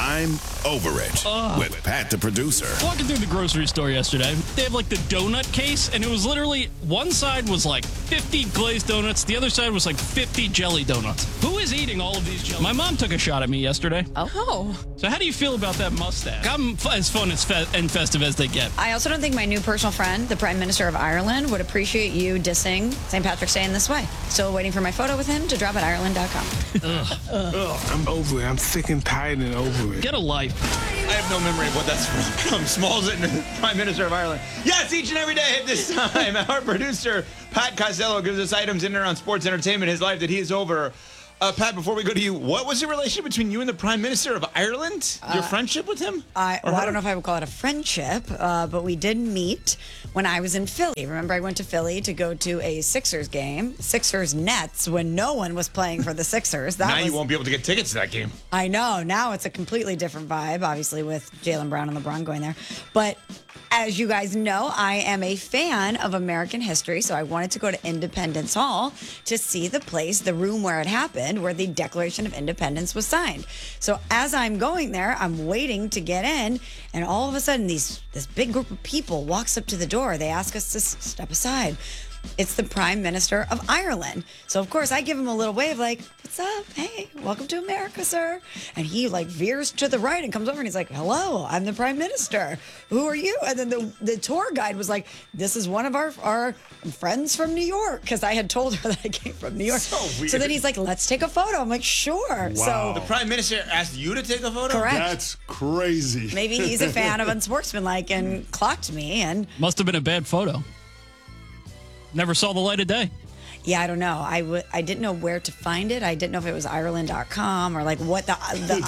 I'm Over It with Pat the producer. Walking through the grocery store yesterday, they have like the donut case, and it was literally one side was like 50 glazed donuts, the other side was like 50 jelly donuts. Who is eating all of these jelly? My mom took a shot at me yesterday. Oh. So how do you feel about that mustache? I'm as fun and festive as they get. I also don't think my new personal friend, the Prime Minister of Ireland, would appreciate you dissing St. Patrick's Day in this way. Still waiting for my photo with him to drop at Ireland.com. I'm over it. I'm sick and tired and over it. Get a life. I have no memory of what that's from. Smalls, Prime Minister of Ireland. Yes, each and every day at this time, our producer, Pat Costello, gives us items in and around sports entertainment, his life that he is over. Pat, before we go to you, what was the relationship between you and the Prime Minister of Ireland? Your friendship with him? I don't know if I would call it a friendship, but we did meet when I was in Philly. Remember, I went to Philly to go to a Sixers game, Sixers-Nets, when no one was playing for the Sixers. You won't be able to get tickets to that game. I know. Now it's a completely different vibe, obviously, with Jaylen Brown and LeBron going there. But as you guys know, I am a fan of American history, so I wanted to go to Independence Hall to see the place, the room where it happened, where the Declaration of Independence was signed. So as I'm going there, I'm waiting to get in, and all of a sudden, this big group of people walks up to the door. They ask us to step aside. It's the Prime Minister of Ireland. So, of course, I give him a little wave like, what's up? Hey, welcome to America, sir. And he, veers to the right and comes over and he's like, hello, I'm the Prime Minister. Who are you? And then the tour guide was like, this is one of our friends from New York, because I had told her that I came from New York. So weird. So then he's like, let's take a photo. I'm like, sure. Wow. So The Prime Minister asked you to take a photo? correct. That's crazy. Maybe he's a fan of Unsportsmanlike and clocked me. And Must have been a bad photo. Never saw the light of day. yeah, I don't know. I didn't know where to find it. I didn't know if it was Ireland.com or what the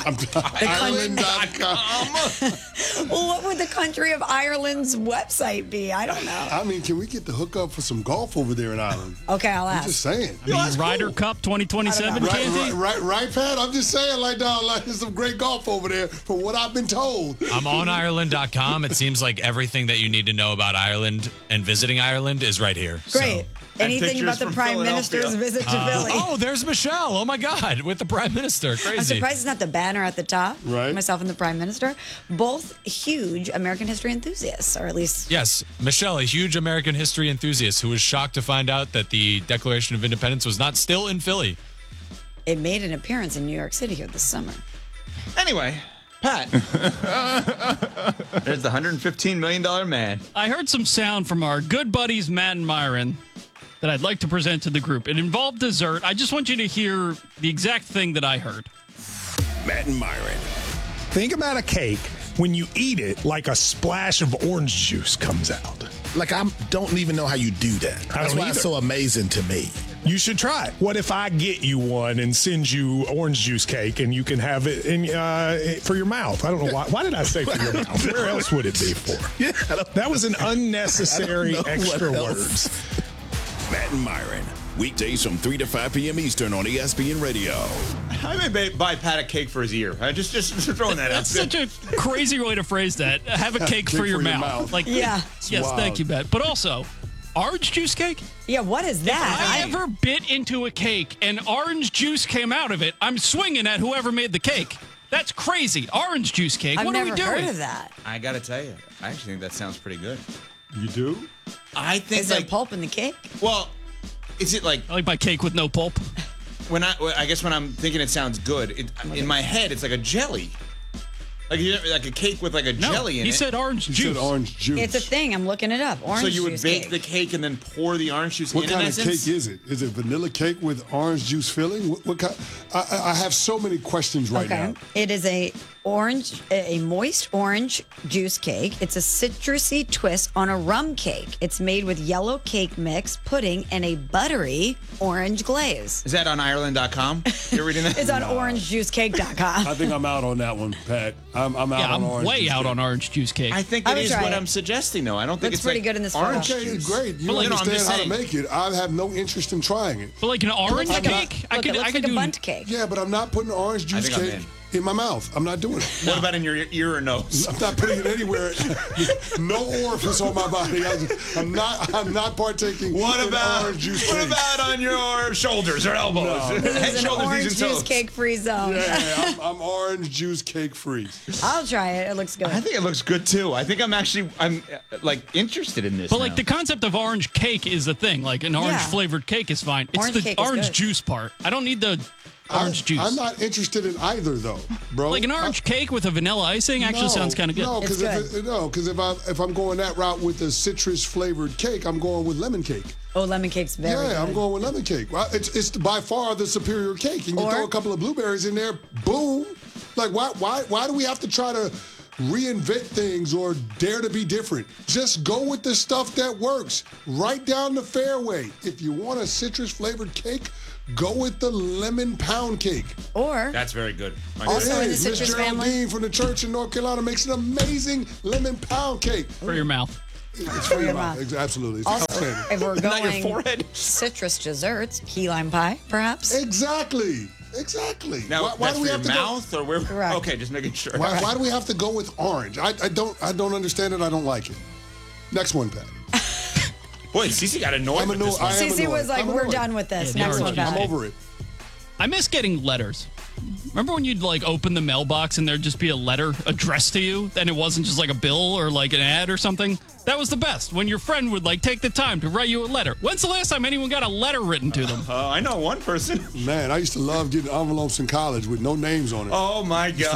Ireland.com. well, what would the country of Ireland's website be? I don't know. I mean, can we get the hookup for some golf over there in Ireland? Okay, I'll I'm ask. just saying. Ryder Cup 2027, Candy? Right, Pat? I'm just saying, there's some great golf over there from what I've been told. I'm on Ireland.com. It seems like everything that you need to know about Ireland and visiting Ireland is right here. Great. Anything pictures about the from Prime Philadelphia. Minister's visit to Philly? Oh, there's Michelle. Oh, my God. With the Prime Minister. Crazy. I'm surprised it's not the banner at the top. Right. Myself and the Prime Minister. Both huge American history enthusiasts, or at least. Yes, Michelle, a huge American history enthusiast who was shocked to find out that the Declaration of Independence was not still in Philly. It made an appearance in New York City here this summer. Anyway, Pat. There's the $115 million man. I heard some sound from our good buddies, Matt and Myron, that I'd like to present to the group. It involved dessert. I just want you to hear the exact thing that I heard. Matt and Myron. Think about a cake. When you eat it, like a splash of orange juice comes out. I don't even know how you do that. I That's don't why either. it's so amazing to me. You should try it. What if I get you one and send you orange juice cake and you can have it for your mouth? I don't know why. Why did I say for your mouth? Where else would it be for? Yeah, That was an unnecessary I don't know extra what words. else. Matt and Myron. Weekdays from 3 to 5 p.m. Eastern on ESPN Radio. I may buy Pat a cake for his ear. Just throwing that out. That's such a crazy way to phrase that. Have a cake for your mouth. Yeah. Yes, wild. thank you, Matt. But also, orange juice cake? Yeah, what is that? I ever bit into a cake and orange juice came out of it, I'm swinging at whoever made the cake. That's crazy. Orange juice cake. I've What are never we doing? heard of that. I got to tell you, I actually think that sounds pretty good. You do? I think Is there pulp in the cake? well, is it like I like my cake with no pulp. when I guess when I'm thinking it sounds good, in my head it's like a jelly. Like a cake with like a No, jelly in it. he said orange You juice. said orange juice. It's a thing. I'm looking it up. Orange So you would juice bake cake. the cake and then pour the orange juice What in kind of essence? cake is it? Is it vanilla cake with orange juice filling? What kind? I have so many questions right now. It is a moist orange juice cake. It's a citrusy twist on a rum cake. It's made with yellow cake mix, pudding, and a buttery orange glaze. Is that on Ireland.com? You're reading that? It's on orangejuicecake.com. I think I'm out on that one, Pat. I'm out Yeah, on I'm orange way juice out cake. on orange juice cake. I think I that would is try what it. I'm suggesting, though. I don't think Looks it's pretty like good in this orange photo. Okay, juice. great. You But like, I'm understand just how to saying. make it. I have no interest in trying it. But like an orange Like cake, it looks like a bundt cake. Yeah, but I'm not putting orange juice think I'm cake. in. in my mouth. I'm not doing it. What about in your ear or nose? I'm not putting it anywhere. No orifice on my body. I'm not partaking. What in about orange juice what cake. about on your shoulders or elbows? This Head, is an shoulders, orange knees, and juice toes. cake free zone. Yeah, I'm orange juice cake free. I'll try it. It looks good. I think it looks good too. I think I'm like interested in this. But now. like the concept of orange cake is the thing. Like an orange Yeah. flavored cake is fine. It's Orange the cake is orange good. juice part. I don't need the orange juice. I'm not interested in either, though, bro. Like an orange cake with a vanilla icing actually sounds kind of good. No, It's because if I'm going that route with a citrus flavored cake, I'm going with lemon cake. Oh, lemon cake's very good. Yeah, I'm going with lemon cake. Well, it's by far the superior cake, and you Or- throw a couple of blueberries in there, boom. Like why do we have to try to reinvent things or dare to be different? Just go with the stuff that works. Right down the fairway. If you want a citrus flavored cake, go with the lemon pound cake. Or That's very good. Also in the Miss citrus Geraldine family. from the church in North Carolina makes an amazing lemon pound cake. For your mouth. It's for your your mouth. mouth. Absolutely. It's Also, outstanding. if we're Not your going forehead. citrus desserts, key lime pie, perhaps. Exactly. Now, Why that's do we for have your to mouth or where? Correct. Okay, just making sure. why do we have to go with orange? I don't understand it. I don't like it. Next one, Pat. Boy, Cece got annoyed with this one. Cece was like, we're done with this. Yeah, Next the one, orange Pat. I'm over it. I miss getting letters. Remember when you'd like open the mailbox and there'd just be a letter addressed to you and it wasn't just like a bill or like an ad or something? That was the best. When your friend would like take the time to write you a letter. When's the last time anyone got a letter written to them? I know one person. Man, I used to love getting envelopes in college with no names on it. Oh my God!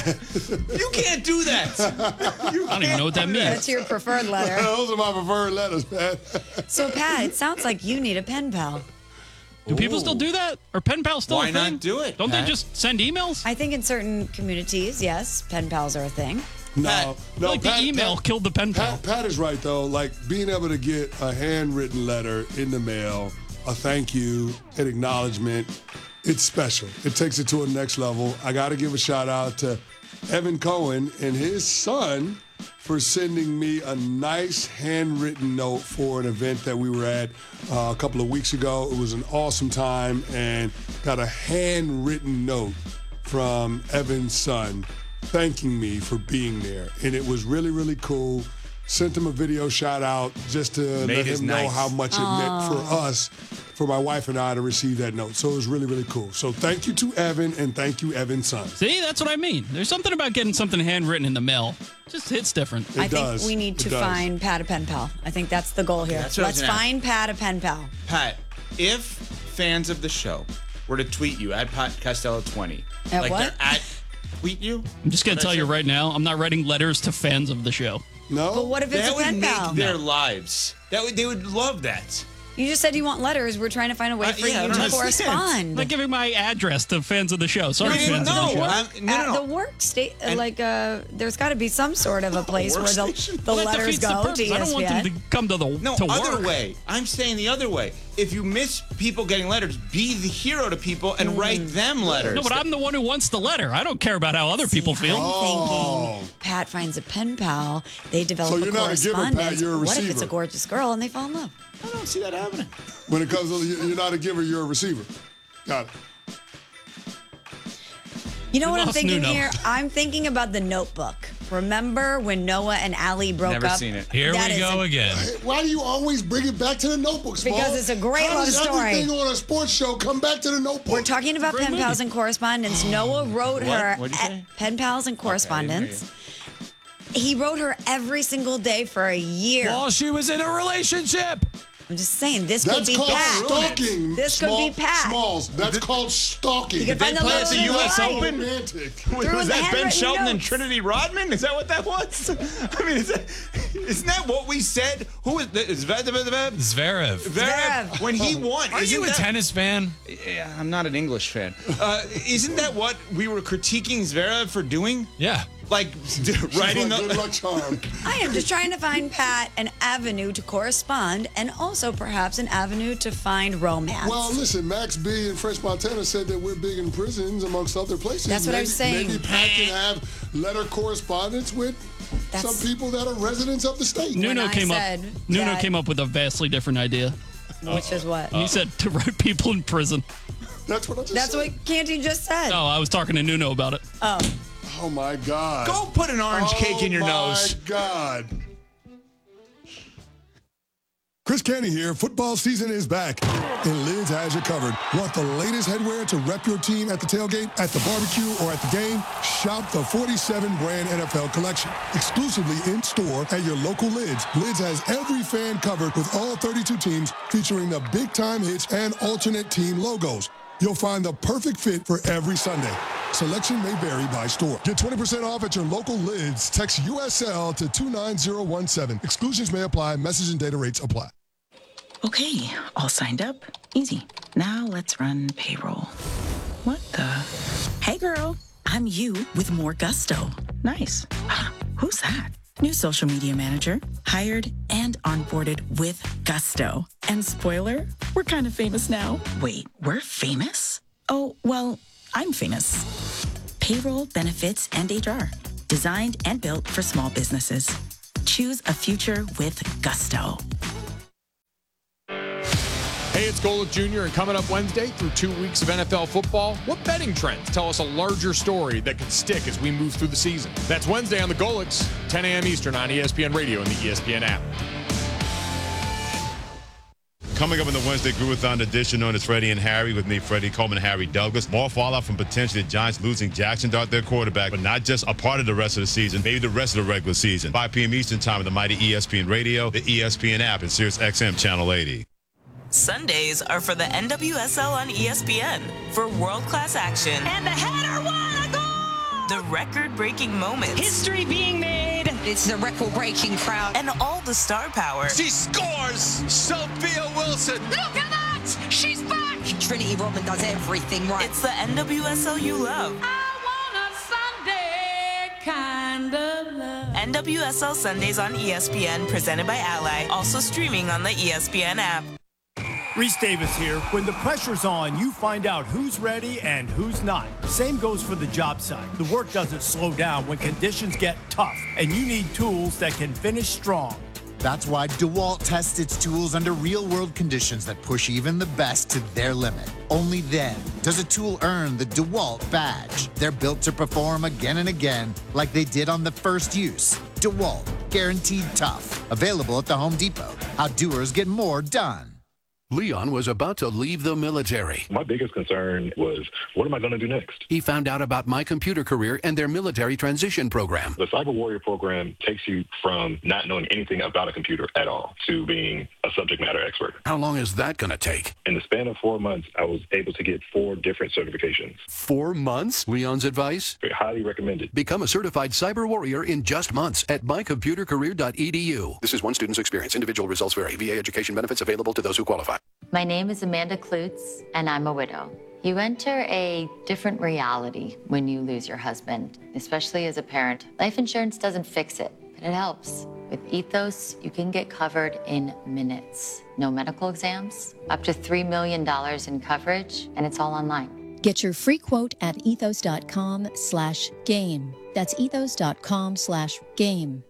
You can't do that. I don't even know what that means. That's your preferred letter. Those are my preferred letters, Pat. So, Pat, it sounds like you need a pen pal. Do people still do that? Or pen pals still Why a thing? not do it, Don't Pat? they just send emails? I think in certain communities, yes, pen pals are a thing. No, no. like the email killed the pen pal. Pat is right though. Like being able to get a handwritten letter in the mail, a thank you, an acknowledgement, it's special. It takes it to a next level. I got to give a shout out to Evan Cohen and his son for sending me a nice handwritten note for an event that we were at a couple of weeks ago. It was an awesome time and got a handwritten note from Evan's son thanking me for being there. And it was really, really cool. Sent him a video shout out just to let his him know nice. how much it meant for us, for my wife and I to receive that note. So it was really, really cool. So thank you to Evan and thank you, Evan's son. See, that's what I mean. There's something about getting something handwritten in the mail. Just hits different. I does. think we need It to does. find Pat a pen pal. I think that's the goal here. That's what I was Let's gonna find Pat a pen pal. Pat, if fans of the show were to tweet you at Pat Costello 20, At like what? they're at tweet you, I'm just going to What I tell you said? right now, I'm not writing letters to fans of the show. No? But what if it's that a would pen make pal? their lives. They would love that. You just said you want letters. We're trying to find a way for yeah, I you don't to understand. correspond. I'm not giving my address to fans of the show. Sorry, We didn't fans of the know. show. No. At the work state, there's got to be some sort of a place where workstation? the Well, that letters defeats the go to purpose. I don't want them ESPN. to come to the No, to other work. way. I'm saying the other way. If you miss people getting letters, be the hero to people and write them letters. No, but I'm the one who wants the letter. I don't care about how other people feel. I'm thinking Pat finds a pen pal. They develop So a you're not a giver, Pat, correspondence. you're a What if it's a receiver. gorgeous girl and they fall in love? I don't see that happening. When it comes to, you're not a giver, you're a receiver. Got it. You know We what I'm lost thinking Nuno. here? I'm thinking about The Notebook. Remember when Noah and Allie broke Never up? seen it. Here That we is go a- again. Why do you always bring it back to the Notebook, Smalls? Because it's a great How love does story. everything on a sports show come back to the Notebook? We're talking about pen pals and correspondence. Noah wrote What? her What'd you say? pen pals and correspondence. He wrote her every single day for a year. While she was in a relationship. I'm just saying, this could That's be called Pat. stalking. This could be Pat. Smalls. That's called stalking. You can find the play love at of the his US life. Open? Romantic. Through Was the that Ben handwritten Shelton and notes. Trinity Rodman? Is that what that was? I mean, isn't that what we said? Who is Zverev. Zverev. when he won? Are isn't you a that- tennis fan? Yeah, I'm not an English fan. Isn't that what we were critiquing Zverev for doing? Yeah. Like writing Good the. luck charm. I am just trying to find Pat an avenue to correspond and also perhaps an avenue to find romance. Well, listen, Max B in French Montana said that we're big in prisons, amongst other places. That's what I was saying. Maybe Pat can have letter correspondence with That's- some people that are residents of the state. Nuno I came up. said Nuno that- came up with a vastly different idea. Which is what? He said to write people in prison. That's what I just That's said. what Canty just said. Oh, I was talking to Nuno about it. Oh, my God. Go put an orange cake in your nose. Oh, my God. Chris Canty here. Football season is back, and Lids has you covered. Want the latest headwear to rep your team at the tailgate, at the barbecue, or at the game? Shop the 47-brand NFL collection. Exclusively in-store at your local Lids. Lids has every fan covered with all 32 teams, featuring the big-time hits and alternate team logos. You'll find the perfect fit for every Sunday. Selection may vary by store. Get 20% off at your local Lids. Text USL to 29017. Exclusions may apply. Message and data rates apply. Okay, all signed up. Easy. Now let's run payroll. What the? Hey girl, I'm you with more gusto. Nice. Who's that? New social media manager. Hired and onboarded with gusto. And spoiler, we're kind of famous now. Wait, we're famous? Oh, well, I'm famous. Payroll, benefits, and HR. Designed and built for small businesses. Choose a future with gusto. Hey, it's Golic Jr., and coming up Wednesday through 2 weeks of NFL football, what betting trends tell us a larger story that could stick as we move through the season? That's Wednesday on the Golics, 10 a.m. Eastern on ESPN Radio and the ESPN app. Coming up in the Wednesday Gruathon edition known as Freddie and Harry, with me, Freddie Coleman, Harry Douglas. More fallout from potentially the Giants losing Jackson Dart, their quarterback, but not just a part of the rest of the season, maybe the rest of the regular season. 5 p.m. Eastern time on the mighty ESPN Radio, the ESPN app, and Sirius XM Channel 80. Sundays are for the NWSL on ESPN for world-class action. And the header won a goal! The record-breaking moments. History being made. It's the record-breaking crowd. And all the star power. She scores! Sophia Wilson! Look at that! She's back! Trinity Rodman does everything right. It's the NWSL you love. I want a Sunday kind of love. NWSL Sundays on ESPN, presented by Ally. Also streaming on the ESPN app. Reese Davis here. When the pressure's on, you find out who's ready and who's not. Same goes for the job site. The work doesn't slow down when conditions get tough, and you need tools that can finish strong. That's why DeWalt tests its tools under real-world conditions that push even the best to their limit. Only then does a tool earn the DeWalt badge. They're built to perform again and again, like they did on the first use. DeWalt, guaranteed tough. Available at the Home Depot. How doers get more done. Leon was about to leave the military. My biggest concern was, what am I going to do next? He found out about My Computer Career and their military transition program. The Cyber Warrior program takes you from not knowing anything about a computer at all to being a subject matter expert. How long is that going to take? In the span of 4 months, I was able to get 4 different certifications. 4 months? Leon's advice? Highly recommended. Become a certified cyber warrior in just months at mycomputercareer.edu. This is one student's experience. Individual results vary. VA education benefits available to those who qualify. My name is Amanda Klutz, and I'm a widow. You enter a different reality when you lose your husband, especially as a parent. Life insurance doesn't fix it, but it helps. With Ethos, you can get covered in minutes. No medical exams, up to $3 million in coverage, and it's all online. Get your free quote at ethos.com/game. That's ethos.com/game.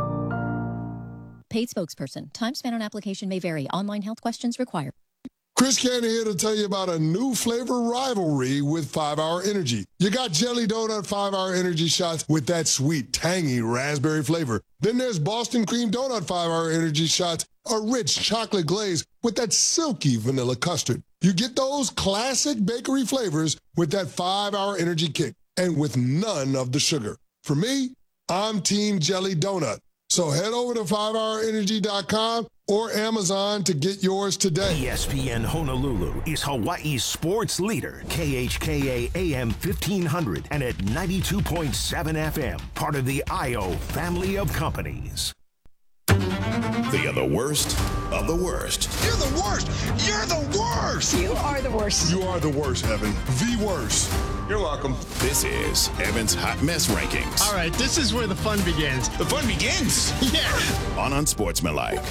Paid spokesperson. Time spent on application may vary. Online health questions required. Chris Canty here to tell you about a new flavor rivalry with 5 Hour Energy. You got Jelly Donut 5 Hour Energy shots with that sweet, tangy raspberry flavor. Then there's Boston Cream Donut 5 Hour Energy shots, a rich chocolate glaze with that silky vanilla custard. You get those classic bakery flavors with that 5 Hour Energy kick and with none of the sugar. For me, I'm Team Jelly Donut. So head over to 5hourenergy.com or Amazon to get yours today. ESPN Honolulu is Hawaii's sports leader. KHKA AM 1500 and at 92.7 FM. Part of the IO family of companies. They are the worst of the worst. You're the worst! You're the worst! You are the worst. You are the worst, Evan. The worst. You're welcome. This is Evan's Hot Mess Rankings. All right, this is where the fun begins. The fun begins? Yeah. On Unsportsmanlike.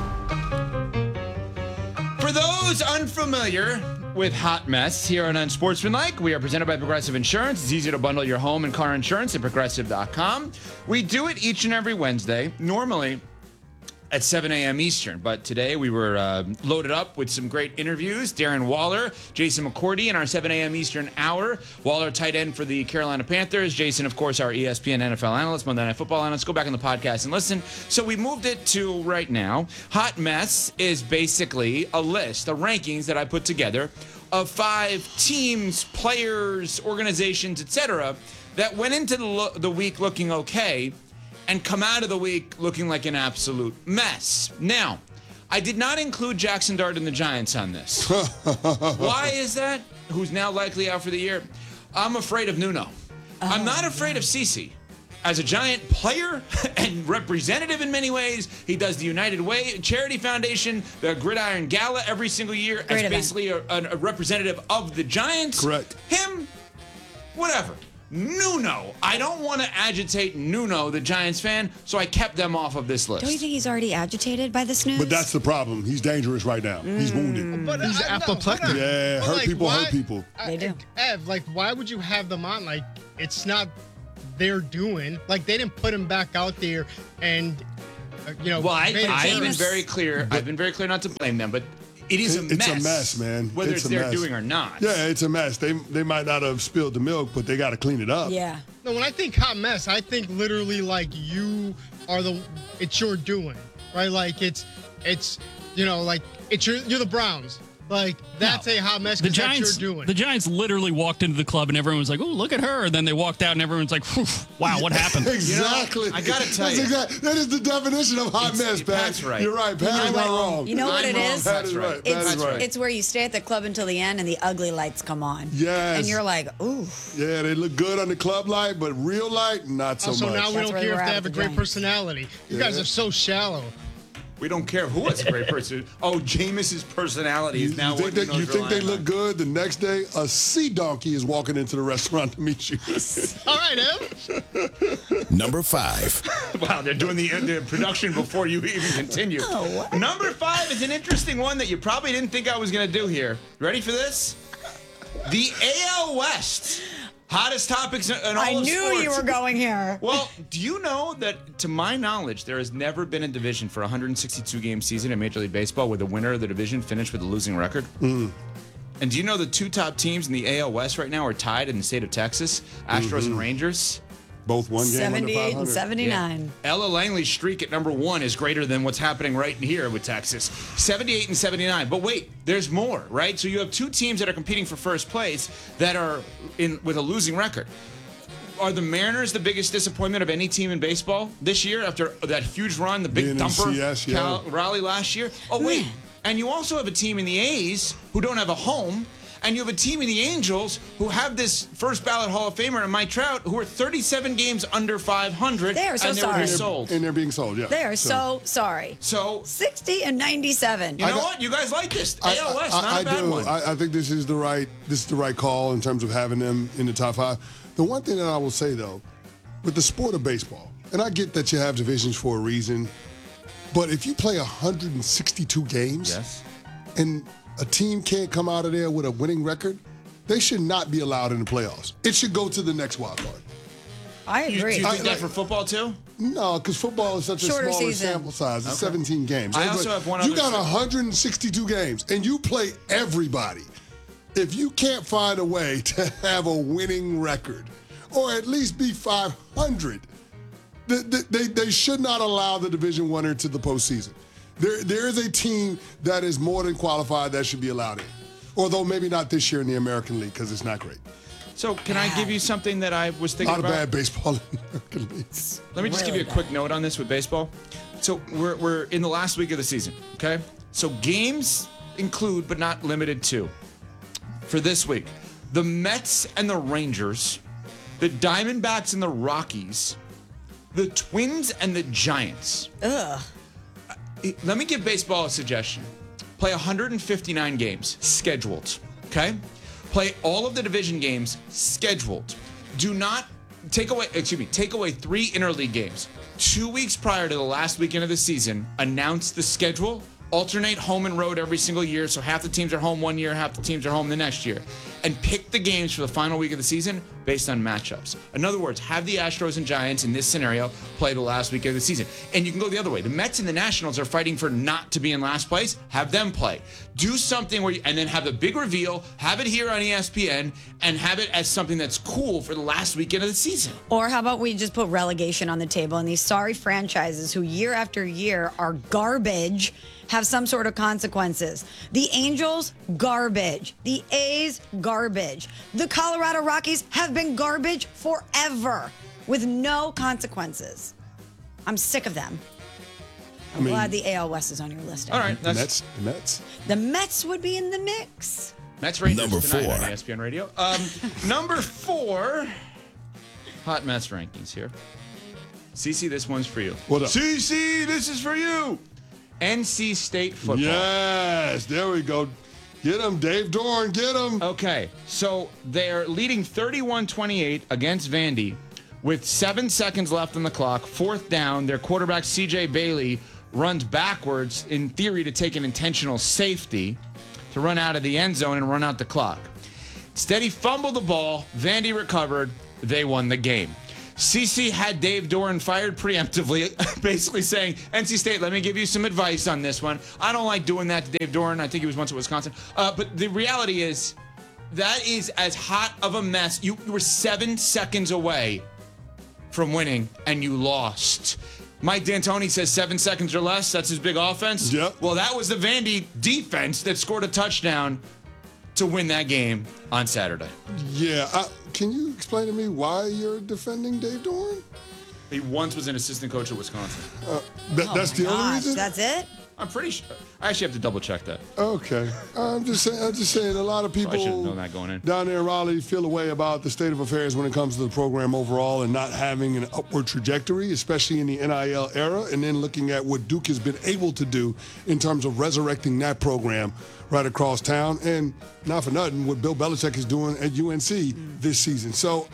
For those unfamiliar with Hot Mess here on Unsportsmanlike, we are presented by Progressive Insurance. It's easy to bundle your home and car insurance at Progressive.com. We do it each and every Wednesday. Normally, at 7 a.m. Eastern. But today we were loaded up with some great interviews. Darren Waller, Jason McCourty in our 7 a.m. Eastern hour. Waller, tight end for the Carolina Panthers. Jason, of course, our ESPN NFL analyst, Monday Night Football analyst. Go back on the podcast and listen. So we moved it to right now. Hot Mess is basically a list, the rankings that I put together of 5 teams, players, organizations, etc., that went into the week looking okay and come out of the week looking like an absolute mess. Now, I did not include Jackson Dart and the Giants on this. Why is that? Who's now likely out for the year? I'm afraid of Nuno. I'm not afraid of Cece. As a Giant player and representative in many ways, he does the United Way Charity Foundation, the Gridiron Gala every single year as basically a representative of the Giants. Correct. Him, whatever. Nuno. I don't want to agitate Nuno, the Giants fan, so I kept them off of this list. Don't you think he's already agitated by this news? But that's the problem. He's dangerous right now. He's wounded. But he's apoplectic. Yeah, hurt people. They do. Ev, like, why would you have them on? Like, it's not their doing. Like, they didn't put him back out there and, Well, I've been very clear. I've been very clear not to blame them, but it is a mess. It's a mess, man. Whether it's their doing or not. Yeah, it's a mess. They might not have spilled the milk, but they got to clean it up. Yeah. No, when I think hot mess, I think literally like it's your doing, right? Like it's like you're the Browns. Like that's a hot mess. The That's Giants, your doing. the Giants literally walked into the club and everyone was like, "Oh, look at her!" And then they walked out and everyone's like, "Whew, "Wow, what happened?" Exactly. I gotta tell you, that is the definition of hot mess, Pat. That's right. You're right. Pat is not wrong. You know what it is? Pat is right. It's where you stay at the club until the end and the ugly lights come on. Yes. And you're like, ooh. Yeah, they look good on the club light, but real light, not so Also, much. now we don't care if they have a great personality. You guys are so shallow. We don't care who has a great person. Oh, Jameis's personality is now. You think they look good? The next day, a sea donkey is walking into the restaurant to meet you. All right, Em. Number 5. Wow, they're doing the production before you even continue. Oh, Number 5 is an interesting one that you probably didn't think I was going to do here. Ready for this? The AL West. Hottest topics in all of sports. I knew you were going here. Well, do you know that, to my knowledge, there has never been a division for a 162-game season in Major League Baseball where the winner of the division finished with a losing record? And do you know the 2 top teams in the AL West right now are tied in the state of Texas? Astros and Rangers. Both one game 78 under 500. and 79. Yeah. Ella Langley's streak at number 1 is greater than what's happening right here with Texas. 78 and 79. But wait, there's more, right? So you have 2 teams that are competing for first place that are with a losing record. Are the Mariners the biggest disappointment of any team in baseball this year after that huge run, the big Being in thumper CS, yeah. rally last year? Oh, wait. And you also have a team in the A's who don't have a home. And you have a team in the Angels who have this first ballot Hall of Famer, Mike Trout, who are 37 games under 500. They are so and sorry. Being sold. And they're being sold, yeah. They are so sorry. So 60 and 97. You know what? You guys like this. AL West, not a bad one. I think this is the right call in terms of having them in the top 5. The one thing that I will say, though, with the sport of baseball, and I get that you have divisions for a reason, but if you play 162 games and a team can't come out of there with a winning record, they should not be allowed in the playoffs. It should go to the next wild card. I agree. Do you think that for football, too? No, because football is such a Shorter smaller season. sample size. It's 17 games. I also have one other You got thing. 162 games, and you play everybody. If you can't find a way to have a winning record, or at least be 500, they should not allow the division winner to the postseason. There is a team that is more than qualified that should be allowed in. Although maybe not this year in the American League because it's not great. So can I give you something that I was thinking about? Not a bad baseball in the American League. Let me just give you a quick note on this with baseball. So we're in the last week of the season, okay? So games include, but not limited to, for this week, the Mets and the Rangers, the Diamondbacks and the Rockies, the Twins and the Giants. Ugh. Let me give baseball a suggestion. Play 159 games, scheduled, okay? Play all of the division games, scheduled. Do not take away 3 interleague games. 2 weeks prior to the last weekend of the season, announce the schedule, alternate home and road every single year, so half the teams are home one year, half the teams are home the next year. and pick the games for the final week of the season based on matchups. In other words, have the Astros and Giants in this scenario play the last week of the season. And you can go the other way. The Mets and the Nationals are fighting for not to be in last place. Have them play. Do something where and then have a big reveal, have it here on ESPN, and have it as something that's cool for the last weekend of the season. Or how about we just put relegation on the table and these sorry franchises who year after year are garbage have some sort of consequences. The Angels, garbage. The A's, garbage. The Colorado Rockies have been garbage forever with no consequences. I'm sick of them. I'm glad the AL West is on your list. All right. The Mets. The Mets would be in the mix. Mets Rangers Number tonight 4 on ESPN Radio. Number 4, hot Mets rankings here. CC, this one's for you. What up? CC, this is for you. NC State football. Yes, there we go. Get him, Dave Dorn, get him. Okay, so they're leading 31-28 against Vandy with 7 seconds left on the clock. 4th down, their quarterback CJ Bailey runs backwards in theory to take an intentional safety to run out of the end zone and run out the clock. Instead, he fumbled the ball. Vandy recovered. They won the game. CC had Dave Doran fired preemptively, basically saying, NC State, let me give you some advice on this one. I don't like doing that to Dave Doran. I think he was once at Wisconsin. But the reality is, that is as hot of a mess. You were 7 seconds away from winning, and you lost. Mike D'Antoni says 7 seconds or less. That's his big offense. Yep. Well, that was the Vandy defense that scored a touchdown to win that game on Saturday. Yeah. Can you explain to me why you're defending Dave Doran? He once was an assistant coach at Wisconsin. That's the only reason? That's it? I'm pretty sure. I actually have to double check that. Okay. I'm just saying a lot of people I should have known that going in. down there in Raleigh feel a way about the state of affairs when it comes to the program overall and not having an upward trajectory, especially in the NIL era, and then looking at what Duke has been able to do in terms of resurrecting that program right across town. And not for nothing, what Bill Belichick is doing at UNC this season. So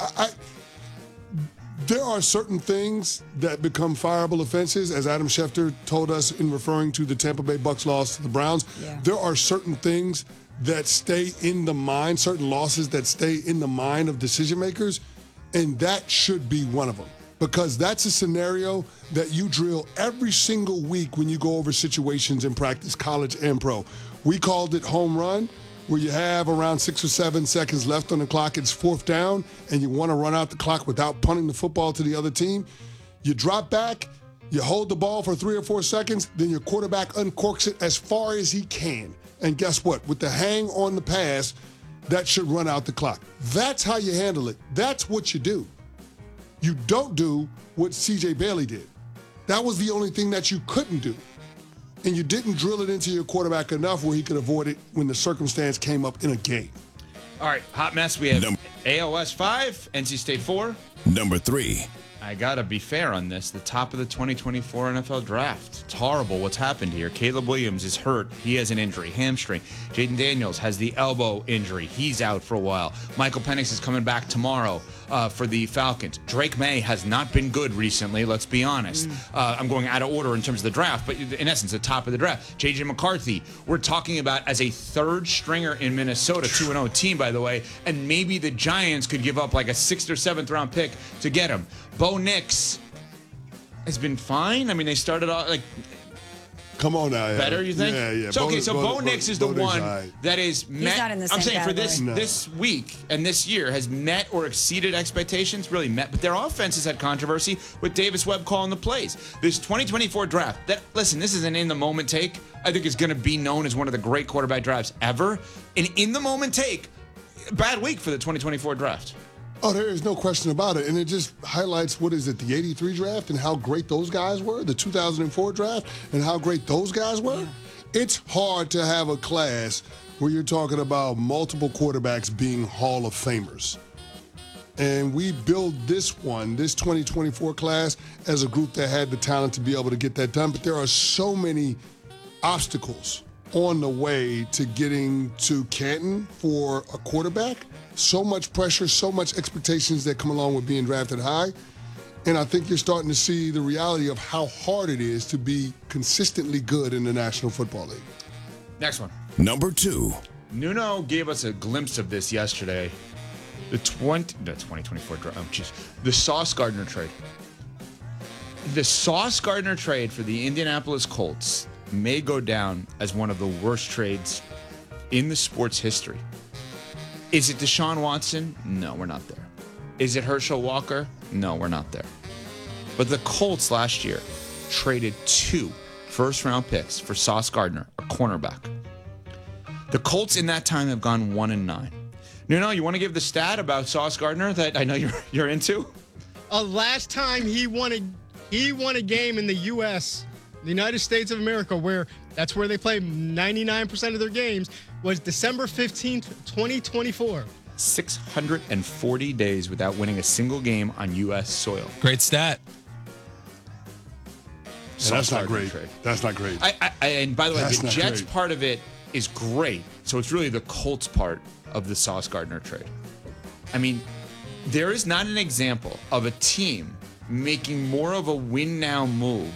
there are certain things that become fireable offenses, as Adam Schefter told us in referring to the Tampa Bay Bucks loss to the Browns. Yeah. There are certain things that stay in the mind, certain losses that stay in the mind of decision makers, and that should be one of them. Because that's a scenario that you drill every single week when you go over situations in practice, college and pro. We called it home run, where you have around 6 or 7 seconds left on the clock. It's 4th down, and you want to run out the clock without punting the football to the other team. You drop back, you hold the ball for 3 or 4 seconds, then your quarterback uncorks it as far as he can. And guess what? With the hang on the pass, that should run out the clock. That's how you handle it. That's what you do. You don't do what CJ Bailey did. That was the only thing that you couldn't do. And you didn't drill it into your quarterback enough where he could avoid it when the circumstance came up in a game. All right, hot mess. We have AOS 5, NC State 4. Number 3. I got to be fair on this. The top of the 2024 NFL draft. It's horrible what's happened here. Caleb Williams is hurt. He has an injury, hamstring. Jaden Daniels has the elbow injury. He's out for a while. Michael Penix is coming back tomorrow for the Falcons. Drake May has not been good recently, let's be honest. I'm going out of order in terms of the draft, but in essence, the top of the draft. J.J. McCarthy, we're talking about as a third stringer in Minnesota, 2-0 team, by the way, and maybe the Giants could give up like a 6th or 7th round pick to get him. Bo Nix has been fine. I mean, they started off like... Come on now. Better, you think? Yeah. So, okay, so Bo Nix is the one that is met. He's not in the same I'm saying category. for this week and this year has met or exceeded expectations, really met. But their offense has had controversy with Davis Webb calling the plays. This 2024 draft, listen, this is an in-the-moment take. I think it's going to be known as one of the great quarterback drafts ever. An in-the-moment take, bad week for the 2024 draft. Oh, there is no question about it. And it just highlights, what is it, the 83 draft and how great those guys were, the 2004 draft and how great those guys were. It's hard to have a class where you're talking about multiple quarterbacks being Hall of Famers. And we built this 2024 class, as a group that had the talent to be able to get that done. But there are so many obstacles on the way to getting to Canton for a quarterback. So much pressure, so much expectations that come along with being drafted high. And I think you're starting to see the reality of how hard it is to be consistently good in the National Football League. Next one. Number 2. Nuno gave us a glimpse of this yesterday. The 2024 draft. Oh, jeez. The Sauce Gardner trade. The Sauce Gardner trade for the Indianapolis Colts may go down as one of the worst trades in the sports history. Is it Deshaun Watson? No, we're not there. Is it Herschel Walker? No, we're not there. But the Colts last year traded 2 first-round picks for Sauce Gardner, a cornerback. The Colts in that time have gone 1-9. Nuno, you want to give the stat about Sauce Gardner that I know you're into? Last time he won a game in the U.S., the United States of America, where that's where they play 99% of their games, was December 15th, 2024. 640 days without winning a single game on U.S. soil. Great stat. That's not great. That's not great. And by the way, That's the not Jets great. part of it is great. So it's really the Colts part of the Sauce Gardner trade. I mean, there is not an example of a team making more of a win now move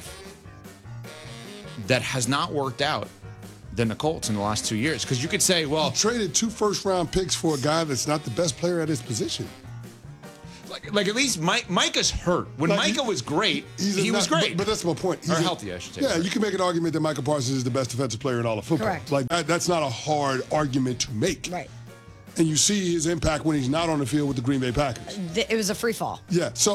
that has not worked out than the Colts in the last 2 years. Because you could say, well, You traded 2 first-round picks for a guy that's not the best player at his position. like at least Micah's hurt. When Like, Micah was great, He's he was not- great. But that's my point. Or healthy, I should say. Yeah, you can make an argument that Micah Parsons is the best defensive player in all of football. Correct. Like that's not a hard argument to make. Right. And you see his impact when he's not on the field with the Green Bay Packers. It was a free fall. Yeah. So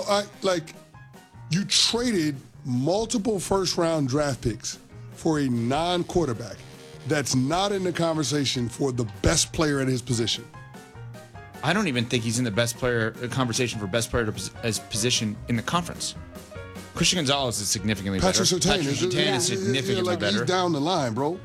you traded multiple first-round draft picks for a non-quarterback that's not in the conversation for the best player at his position. I don't even think he's in the best player conversation for best player as position in the conference. Christian Gonzalez is significantly Patrick better. Surtain Patrick Surtain is significantly better. He's down the line, bro.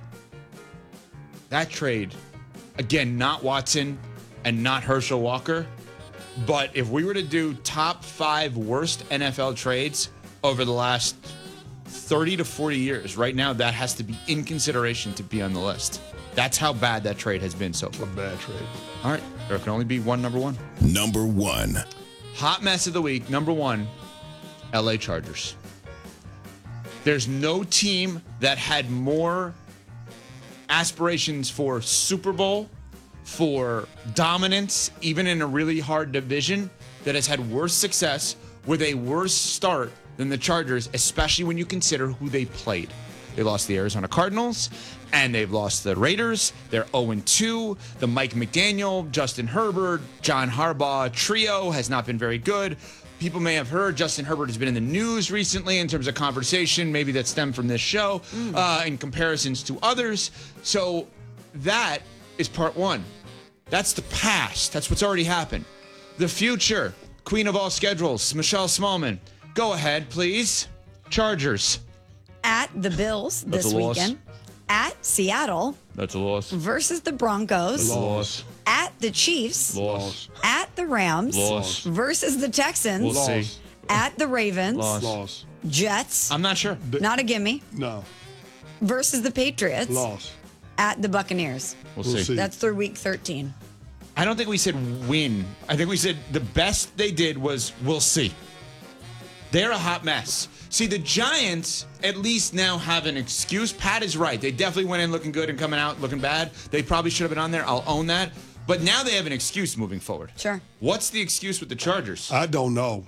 That trade, again, not Watson and not Herschel Walker, but if we were to do top 5 worst NFL trades over the last 30 to 40 years, right now that has to be in consideration to be on the list. That's how bad that trade has been so far. A bad trade. All right, there can only be one number one. Number 1. Hot mess of the week, number 1, LA Chargers. There's no team that had more aspirations for Super Bowl, for dominance, even in a really hard division, that has had worse success with a worse start than the Chargers, especially when you consider who they played. They lost the Arizona Cardinals, and they've lost the Raiders. They're 0-2. The Mike McDaniel, Justin Herbert, John Harbaugh trio has not been very good. People may have heard Justin Herbert has been in the news recently in terms of conversation, maybe that stemmed from this show, in comparisons to others. So that is part 1. That's the past. That's what's already happened. The future, queen of all schedules, Michelle Smallman. Go ahead, please. Chargers. At the Bills That's this a loss. weekend. At Seattle That's a loss. versus the Broncos. Loss. At the Chiefs. Loss. At the Rams. Loss. Versus the Texans. We'll see. At the Ravens. Loss. Jets. I'm not sure. Not a gimme. No. Versus the Patriots. Loss. At the Buccaneers. We'll see. That's through week 13. I don't think we said win. I think we said the best they did was we'll see. They're a hot mess. See, the Giants at least now have an excuse. Pat is right. They definitely went in looking good and coming out looking bad. They probably should have been on there. I'll own that. But now they have an excuse moving forward. Sure. What's the excuse with the Chargers? I don't know.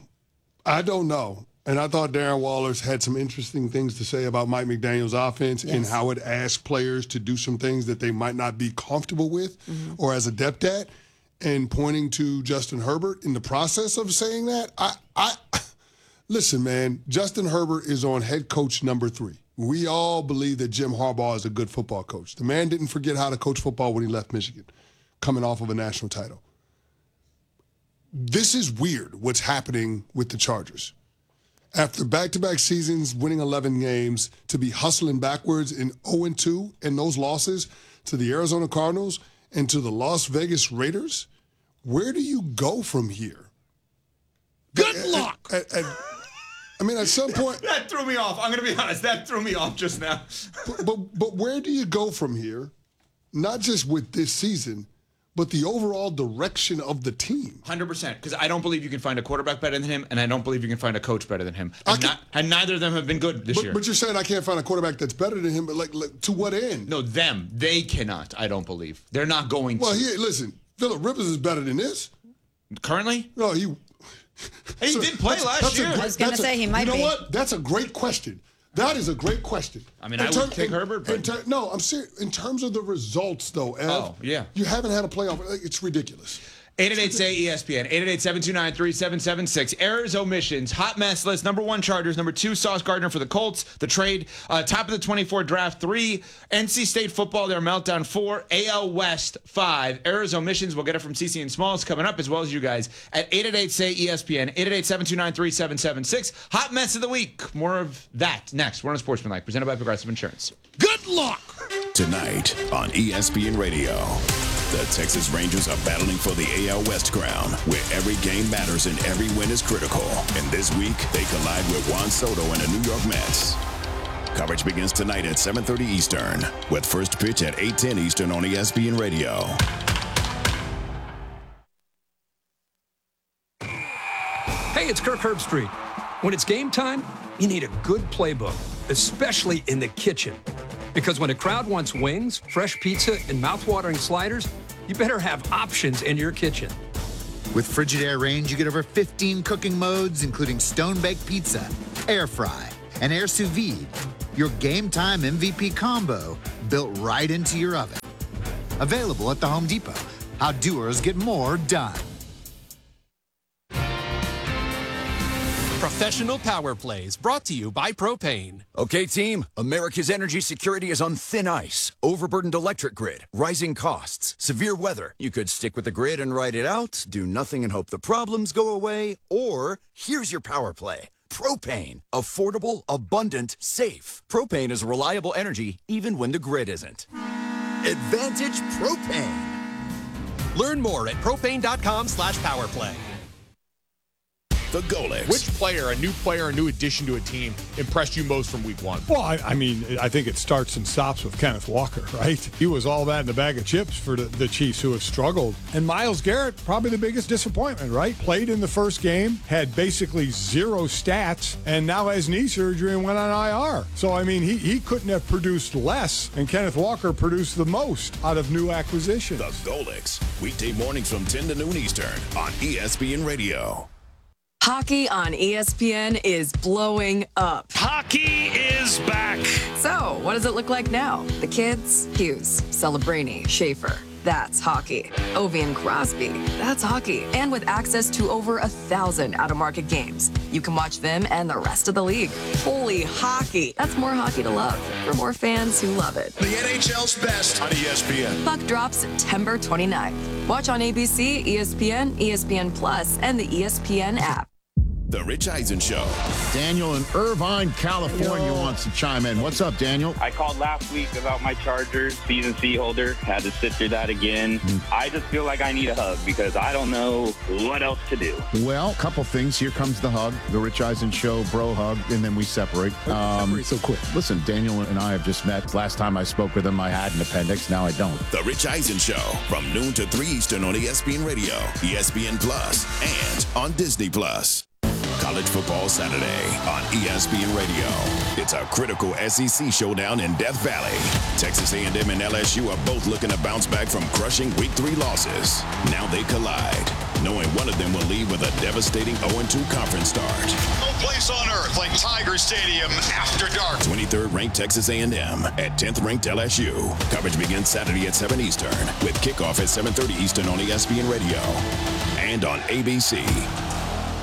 And I thought Darren Waller's had some interesting things to say about Mike McDaniel's offense and how it asks players to do some things that they might not be comfortable with or as adept at, and pointing to Justin Herbert in the process of saying that. Listen, man, Justin Herbert is on head coach number 3. We all believe that Jim Harbaugh is a good football coach. The man didn't forget how to coach football when he left Michigan, coming off of a national title. This is weird, what's happening with the Chargers. After back-to-back seasons, winning 11 games, to be hustling backwards in 0-2 and those losses to the Arizona Cardinals and to the Las Vegas Raiders, where do you go from here? Good luck! At some point... That threw me off. I'm going to be honest. That threw me off just now. But where do you go from here? Not just with this season, but the overall direction of the team. 100%, because I don't believe you can find a quarterback better than him, and I don't believe you can find a coach better than him. And neither of them have been good this year. But you're saying I can't find a quarterback that's better than him, but like to what end? No, them. They cannot, I don't believe. They're not going to. Well, listen, Phillip Rivers is better than this. Currently? No, he did play last year. I was going to say he might be. You know what? That's a great question. That is a great question. I mean, I would take Herbert, but... No, I'm serious. In terms of the results, though, Ev, you haven't had a playoff. It's ridiculous. 888-SAY-ESPN, 888-729-3776. Errors, omissions, hot mess list. Number 1, Chargers. Number 2, Sauce Gardner for the Colts. The trade. Top of the 24 draft, 3. NC State football, their meltdown, 4. AL West, 5. Errors, omissions. We'll get it from CC and Smalls coming up, as well as you guys at 888-SAY-ESPN, 888-729-3776. Hot mess of the week. More of that next. We're on Sportsmanlike, presented by Progressive Insurance. Good luck! Tonight on ESPN Radio. The Texas Rangers are battling for the AL West crown, where every game matters and every win is critical. And this week, they collide with Juan Soto and the New York Mets. Coverage begins tonight at 7:30 Eastern, with first pitch at 8:10 Eastern on ESPN Radio. Hey, it's Kirk Herbstreit. When it's game time, you need a good playbook, especially in the kitchen. Because when a crowd wants wings, fresh pizza, and mouth-watering sliders, you better have options in your kitchen. With Frigidaire range, you get over 15 cooking modes, including stone-baked pizza, air fry, and air sous vide. Your game-time MVP combo built right into your oven. Available at the Home Depot. How doers get more done. Professional Power Plays, brought to you by Propane. Okay, team, America's energy security is on thin ice. Overburdened electric grid, rising costs, severe weather. You could stick with the grid and ride it out, do nothing and hope the problems go away, or here's your power play. Propane. Affordable, abundant, safe. Propane is reliable energy even when the grid isn't. Advantage Propane. Learn more at propane.com/powerplay. The Golics. Which player, a new addition to a team, impressed you most from week one? Well, I mean, I think it starts and stops with Kenneth Walker, right? He was all that in a bag of chips for the Chiefs, who have struggled. And Myles Garrett, probably the biggest disappointment, right? Played in the first game, had basically zero stats, and now has knee surgery and went on IR. So, I mean, he couldn't have produced less, and Kenneth Walker produced the most out of new acquisitions. The Golics. Weekday mornings from 10 to noon Eastern on ESPN Radio. Hockey on ESPN is blowing up. Hockey is back. So, what does it look like now? The kids? Hughes, Celebrini, Schaefer. That's hockey. Ovi and Crosby. That's hockey. And with access to over 1,000 out-of-market games, you can watch them and the rest of the league. Holy hockey. That's more hockey to love for more fans who love it. The NHL's best on ESPN. Puck drops September 29th. Watch on ABC, ESPN, ESPN Plus, and the ESPN app. The Rich Eisen Show. Daniel in Irvine, California wants to chime in. What's up, Daniel? I called last week about my Chargers season C holder. Had to sit through that again. I just feel like I need a hug because I don't know what else to do. Well, a couple things. Here comes the hug, the Rich Eisen Show bro hug, and then we separate. Separate so quick. Listen, Daniel and I have just met. Last time I spoke with him, I had an appendix. Now I don't. The Rich Eisen Show from noon to 3 Eastern on ESPN Radio, ESPN Plus, and on Disney Plus. College Football Saturday on ESPN Radio. It's a critical SEC showdown in Death Valley. Texas A&M and LSU are both looking to bounce back from crushing Week 3 losses. Now they collide, knowing one of them will leave with a devastating 0-2 conference start. No place on earth like Tiger Stadium after dark. 23rd ranked Texas A&M at 10th ranked LSU. Coverage begins Saturday at 7 Eastern with kickoff at 7:30 Eastern on ESPN Radio and on ABC.